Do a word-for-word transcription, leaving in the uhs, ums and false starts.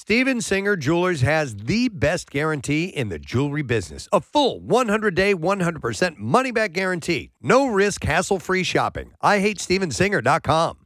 Steven Singer Jewelers has the best guarantee in the jewelry business. A full one hundred day, one hundred percent money-back guarantee. No risk, hassle-free shopping. I hate steven singer dot com.